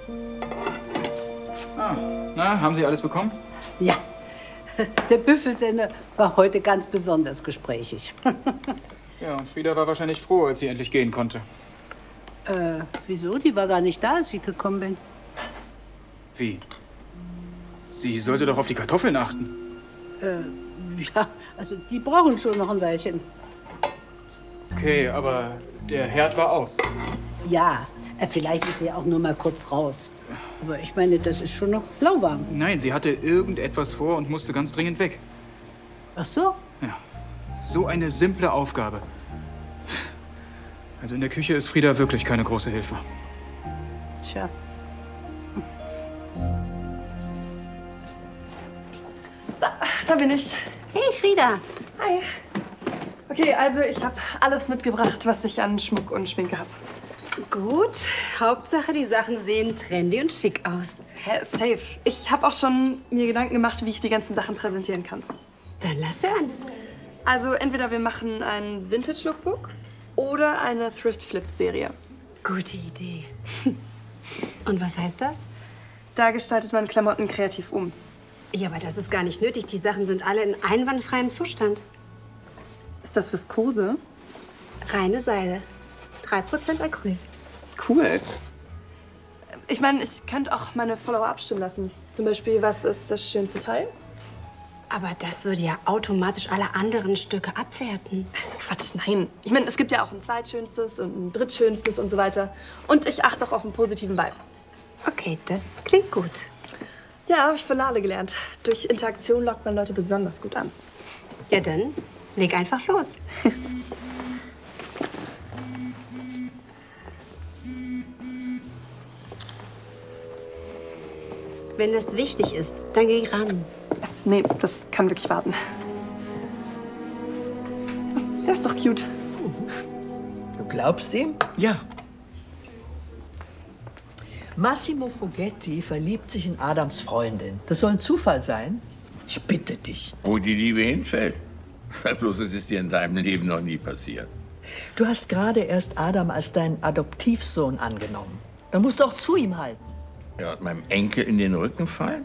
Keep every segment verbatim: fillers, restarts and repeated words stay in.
Ah, na, haben Sie alles bekommen? Ja. Der Büffelsender war heute ganz besonders gesprächig. Ja, und Frieda war wahrscheinlich froh, als sie endlich gehen konnte. Äh, wieso? Die war gar nicht da, als ich gekommen bin. Wie? Sie sollte doch auf die Kartoffeln achten. Äh, ja, also die brauchen schon noch ein Weilchen. Okay, aber der Herd war aus. Ja, äh, vielleicht ist sie auch nur mal kurz raus. Aber ich meine, das ist schon noch lauwarm. Nein, sie hatte irgendetwas vor und musste ganz dringend weg. Ach so? Ja, so eine simple Aufgabe. Also in der Küche ist Frieda wirklich keine große Hilfe. Tja. So, da bin ich. Hey, Frieda. Hi. Okay, also ich habe alles mitgebracht, was ich an Schmuck und Schminke habe. Gut. Hauptsache, die Sachen sehen trendy und schick aus. Hä, safe. Ich habe auch schon mir Gedanken gemacht, wie ich die ganzen Sachen präsentieren kann. Dann lass hören. Also entweder wir machen ein Vintage-Lookbook oder eine Thrift-Flip-Serie. Gute Idee. Und was heißt das? Da gestaltet man Klamotten kreativ um. Ja, aber das ist gar nicht nötig. Die Sachen sind alle in einwandfreiem Zustand. Ist das Viskose? Reine Seide. drei Prozent Acryl. Cool. Ich meine, ich könnte auch meine Follower abstimmen lassen. Zum Beispiel, was ist das schönste Teil? Aber das würde ja automatisch alle anderen Stücke abwerten. Quatsch, nein. Ich meine, es gibt ja auch ein zweitschönstes und ein drittschönstes und so weiter. Und ich achte auch auf einen positiven Vibe. Okay, das klingt gut. Ja, habe ich von Lale gelernt. Durch Interaktion lockt man Leute besonders gut an. Ja, dann leg einfach los. Wenn das wichtig ist, dann geh ran. Nee, das kann wirklich warten. Der ist doch cute. Du glaubst ihm? Ja. Massimo Foggetti verliebt sich in Adams Freundin. Das soll ein Zufall sein? Ich bitte dich. Wo die Liebe hinfällt. Bloß es ist dir in deinem Leben noch nie passiert. Du hast gerade erst Adam als deinen Adoptivsohn angenommen. Dann musst du auch zu ihm halten. Ja, und meinem Enkel in den Rücken fallen?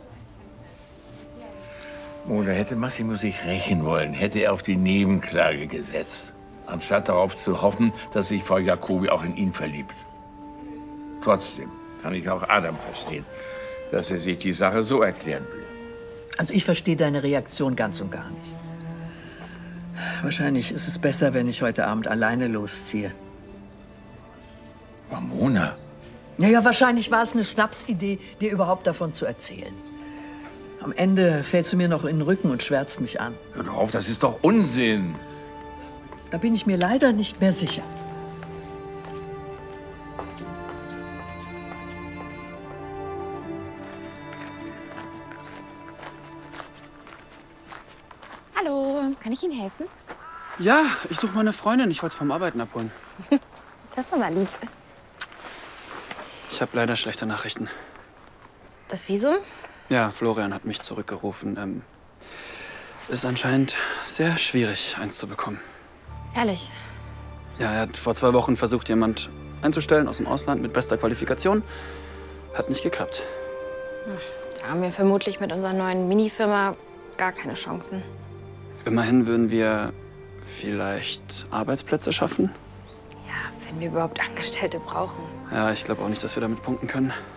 Oder hätte Massimo sich rächen wollen, hätte er auf die Nebenklage gesetzt, anstatt darauf zu hoffen, dass sich Frau Jacobi auch in ihn verliebt. Trotzdem kann ich auch Adam verstehen, dass er sich die Sache so erklären will. Also ich verstehe deine Reaktion ganz und gar nicht. Wahrscheinlich ist es besser, wenn ich heute Abend alleine losziehe. Ramona? Naja, wahrscheinlich war es eine Schnapsidee, dir überhaupt davon zu erzählen. Am Ende fällst du mir noch in den Rücken und schwärzt mich an. Hör doch auf, das ist doch Unsinn. Da bin ich mir leider nicht mehr sicher. Hallo, kann ich Ihnen helfen? Ja, ich suche meine Freundin. Ich wollte es vom Arbeiten abholen. Das ist aber lieb. Ich habe leider schlechte Nachrichten. Das wieso? Ja, Florian hat mich zurückgerufen. Ähm, ist anscheinend sehr schwierig, eins zu bekommen. Ehrlich? Ja, er hat vor zwei Wochen versucht, jemand einzustellen aus dem Ausland mit bester Qualifikation. Hat nicht geklappt. Da haben wir vermutlich mit unserer neuen Mini-Firma gar keine Chancen. Immerhin würden wir vielleicht Arbeitsplätze schaffen. Ja, wenn wir überhaupt Angestellte brauchen. Ja, ich glaube auch nicht, dass wir damit punkten können.